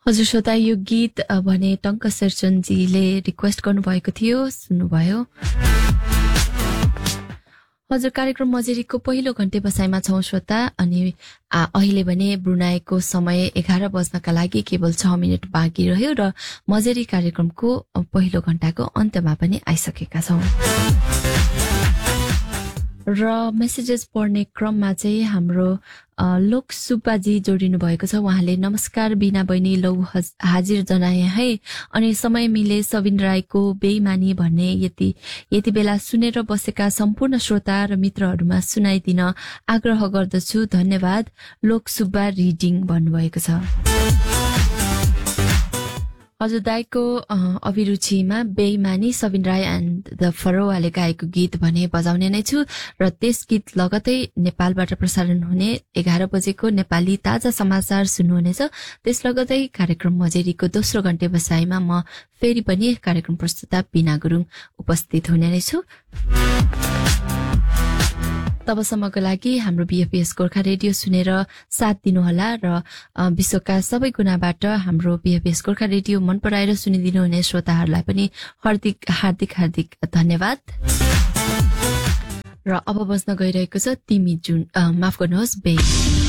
हजुर श्रोता, यो गीत भने टंक शेरचनजीले रिक्वेस्ट गर्नुभएको थियो, सुन्नुभयो। हजुर, कार्यक्रम मजेरीको पहिलो घण्टे बसाइमा छौं श्रोता, अनि अहिले भने ब्रुनाईको समय 11 बज्नका लागि केवल 6 मिनट बाँकी रह्यो र मजेरी कार्यक्रमको पहिलो घण्टाको अन्त्यमा पनि आइसकेका छौं। र मेसेजेस पढ्ने क्रममा चाहिँ हाम्रो लोक सुब्बाजी जोडिनु भएको छ। उहाँले नमस्कार बिना बहिनी, लौ हाजिर जनाए है, अनि समय मिले सबिन राईको बेइमानी भन्ने यति बेला सुनेर बसेका सम्पूर्ण श्रोता र मित्रहरूमा सुनाइदिन आग्रह गर्दछु, धन्यवाद। लोक सुब्बा रिडिङ भन्नुभएको छ। हजुर, दाईको अभिरुचिमा बेइमानी सबिन राई एन्ड द फरोवाले गाएको गीत भने बजाउने नै छु, र त्यस गीत लगतै नेपालबाट प्रसारण हुने 11 बजेको नेपाली ताजा समाचार सुन्नुहुनेछ। त्यस लगतै कार्यक्रम मजेरीको दोस्रो घण्टे बसाइमा म फेरि पनि कार्यक्रम प्रस्तुता बिना गुरुङ उपस्थित हुने नै छु। तबसम्मको लागि हाम्रो बीएफपीएस गोर्खा रेडियो सुनेर साथ दिनुहोला र विश्वका सबै कुनाबाट हाम्रो बीएफपीएस गोर्खा रेडियो मन पराएर सुनिदिनु हुने श्रोताहरूलाई पनि हार्दिक धन्यवाद। र अब बज्न गइरहेको छ तिमी जुन, माफ गर्नुहोस्, बे।